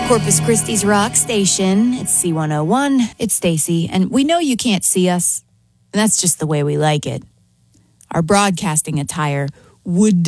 Corpus Christi's rock station. It's C101. It's Stacy, and we know you can't see us. And that's just the way we like it. Our broadcasting attire would